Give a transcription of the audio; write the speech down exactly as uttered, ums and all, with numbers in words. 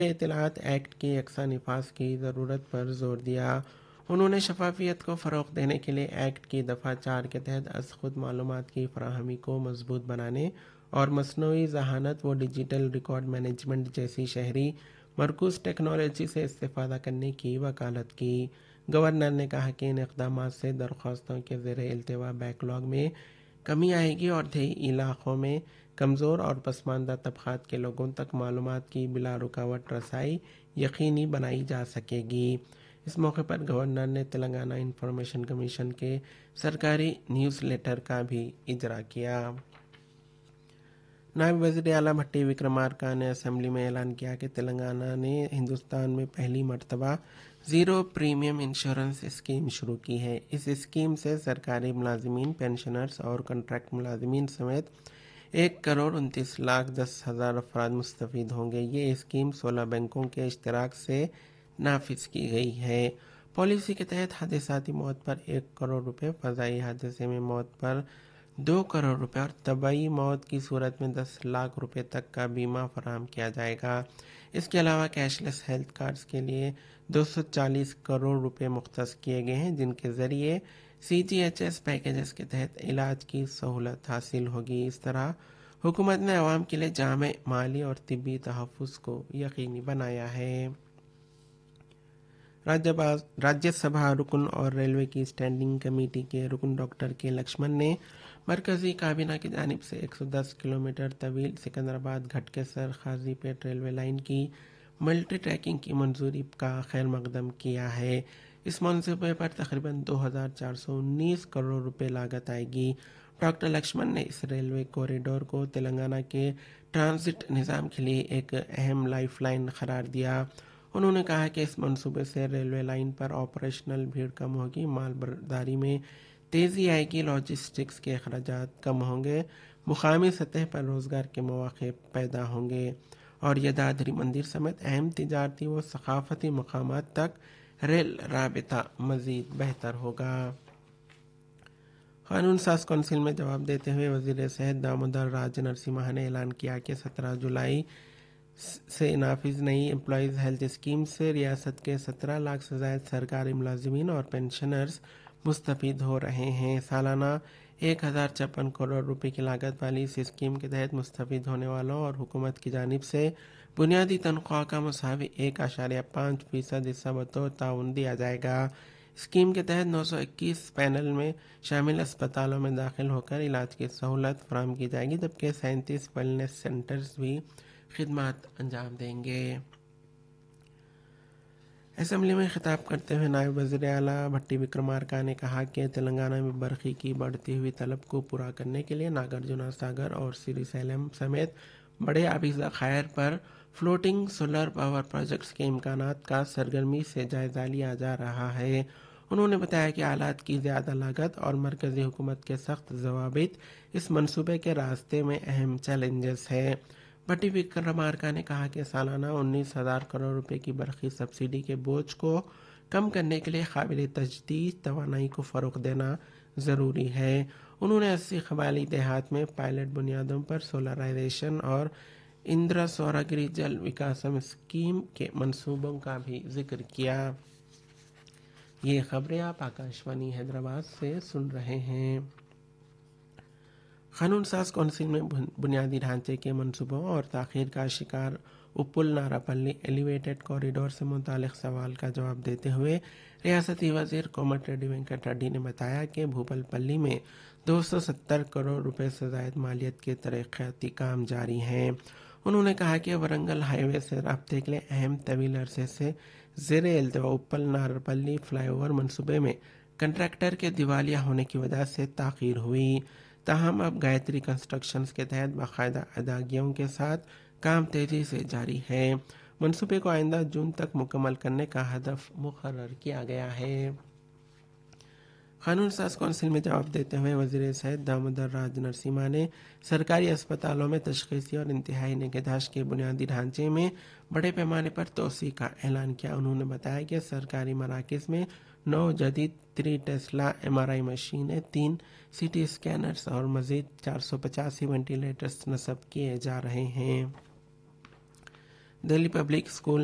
اطلاعات ایکٹ کی یکساں نفاذ کی ضرورت پر زور دیا۔ انہوں نے شفافیت کو فروغ دینے کے لیے ایکٹ کی دفعہ چار کے تحت از خود معلومات کی فراہمی کو مضبوط بنانے اور مصنوعی ذہانت و ڈیجیٹل ریکارڈ مینجمنٹ جیسی شہری مرکوز ٹیکنالوجی سے استفادہ کرنے کی وکالت کی۔ گورنر نے کہا کہ ان اقدامات سے درخواستوں کے زیر التوا بیک لاگ میں کمی آئے گی اور دیہی علاقوں میں کمزور اور پسماندہ طبقات کے لوگوں تک معلومات کی بلا رکاوٹ رسائی یقینی بنائی جا سکے گی۔ اس موقع پر گورنر نے تلنگانہ انفارمیشن کمیشن کے سرکاری نیوز لیٹر کا بھی اجرا کیا۔ نائب وزیر اعلیٰ بھٹی وکرمارکا نے اسمبلی میں اعلان کیا کہ تلنگانہ نے ہندوستان میں پہلی مرتبہ زیرو پریمیم انشورنس اسکیم شروع کی ہے۔ اس اسکیم سے سرکاری ملازمین، پینشنرز اور کنٹریکٹ ملازمین سمیت ایک کروڑ انتیس لاکھ دس ہزار افراد مستفید ہوں گے۔ یہ اسکیم سولہ بینکوں کے اشتراک سے نافذ کی گئی ہے۔ پالیسی کے تحت حادثاتی موت پر ایک کروڑ روپے، فضائی حادثے میں موت پر دو کروڑ روپے اور طبعی موت کی صورت میں دس لاکھ روپے تک کا بیمہ فراہم کیا جائے گا۔ اس کے علاوہ کیش لیس ہیلتھ کارڈز کے لیے دو سو چالیس کروڑ روپے مختص کیے گئے ہیں، جن کے ذریعے سی جی ایچ ایس پیکیجز کے تحت علاج کی سہولت حاصل ہوگی۔ اس طرح حکومت نے عوام کے لیے جامع مالی اور طبی تحفظ کو یقینی بنایا ہے۔ راجیہ سبھا رکن اور ریلوے کی اسٹینڈنگ کمیٹی کے رکن ڈاکٹر کے لکشمن نے مرکزی کابینہ کی جانب سے ایک سو دس کلومیٹر طویل سکندرآباد گھٹکیسر قاضی پیٹ ریلوے لائن کی ملٹی ٹریکنگ کی منظوری کا خیر مقدم کیا ہے۔ اس منصوبے پر تقریباً دو ہزار چار سو انیس کروڑ روپے لاگت آئے گی۔ ڈاکٹر لکشمن نے اس ریلوے کوریڈور کو تلنگانہ کے ٹرانزٹ نظام کے لیے ایک اہم لائف لائن قرار دیا۔ انہوں نے کہا کہ اس منصوبے سے ریلوے لائن پر آپریشنل بھیڑ کم ہوگی، مال برداری میں تیزی آئے گی، لاجسٹکس کے اخراجات کم ہوں گے، مقامی سطح پر روزگار کے مواقع پیدا ہوں گے اور یدادری مندر سمیت اہم تجارتی و ثقافتی مقامات تک ریل رابطہ مزید بہتر ہوگا۔ قانون ساز کونسل میں جواب دیتے ہوئے وزیر صحت دامودر راج نرسمہا نے اعلان کیا کہ سترہ جولائی سے نافذ نئی امپلائیز ہیلتھ اسکیم سے ریاست کے سترہ لاکھ سے زائد سرکاری ملازمین اور پینشنرز مستفید ہو رہے ہیں۔ سالانہ ایک ہزار چھپن کروڑ روپے کی لاگت والی اس اسکیم کے تحت مستفید ہونے والوں اور حکومت کی جانب سے بنیادی تنخواہ کا مساوی ایک اشاریہ پانچ فیصد حصہ بطور تعاون دیا جائے گا۔ اسکیم کے تحت نو سو اکیس پینل میں شامل اسپتالوں میں داخل ہو کر علاج کی سہولت فراہم کی جائے گی، جبکہ سینتیس ویلنس سینٹرز بھی خدمات انجام دیں گے۔ اسمبلی میں خطاب کرتے ہوئے نائب وزیر اعلیٰ بھٹی وکرمارکا نے کہا کہ تلنگانہ میں برقی کی بڑھتی ہوئی طلب کو پورا کرنے کے لیے ناگرجنا ساگر اور سری سیلم سمیت بڑے آبی ذخائر پر فلوٹنگ سولر پاور پروجیکٹس کے امکانات کا سرگرمی سے جائزہ لیا جا رہا ہے۔ انہوں نے بتایا کہ آلات کی زیادہ لاگت اور مرکزی حکومت کے سخت ضوابط اس منصوبے کے راستے میں اہم چیلنجز ہیں۔ بھٹی وکرمارکا نے کہا کہ سالانہ انیس ہزار کروڑ روپے کی برقی سبسڈی کے بوجھ کو کم کرنے کے لیے قابل تجدید توانائی کو فروغ دینا ضروری ہے۔ انہوں نے اسی قبائلی دیہات میں پائلٹ بنیادوں پر سولرائزیشن اور اندرا سوراگری جل وکاسم اسکیم کے منصوبوں کا بھی ذکر کیا۔ یہ خبریں آپ آکاشوانی حیدرآباد سے سن رہے ہیں۔ قانون ساز کونسل میں بنیادی ڈھانچے کے منصوبوں اور تاخیر کا شکار اپل ناراپلی ایلیویٹڈ کوریڈور سے متعلق سوال کا جواب دیتے ہوئے ریاستی وزیر کومٹ ریڈی وینکٹ ریڈی نے بتایا کہ بھوپل پلی میں دو سو ستر کروڑ روپے سے زائد مالیت کے ترقیاتی کام جاری ہیں۔ انہوں نے کہا کہ ورنگل ہائی وے سے رابطے کے لیے اہم طویل عرصے سے زیر التوا اپل ناراپلی فلائی اوور منصوبے میں کنٹریکٹر کے دیوالیہ ہونے کی وجہ سے تاخیر ہوئی، تاہم اب گایتری کنسٹرکشنز کے تحت باقاعدہ ادائیگیوں کے ساتھ کام تیزی سے جاری ہے۔ منصوبے کو آئندہ جون تک مکمل کرنے کا ہدف مقرر کیا گیا ہے۔ قانون ساز کونسل میں جواب دیتے ہوئے وزیر صحت دامودر راج نرسمہا نے سرکاری اسپتالوں میں تشخیصی اور انتہائی نگہداشت کے بنیادی ڈھانچے میں بڑے پیمانے پر توسیع کا اعلان کیا۔ انہوں نے بتایا کہ سرکاری مراکز میں نو جدید تری ٹیسلا ایم آر آئی مشینیں، تین سی ٹی اسکینرز اور مزید چار سو پچاسی وینٹیلیٹرز نصب کیے جا رہے ہیں۔ Delhi public school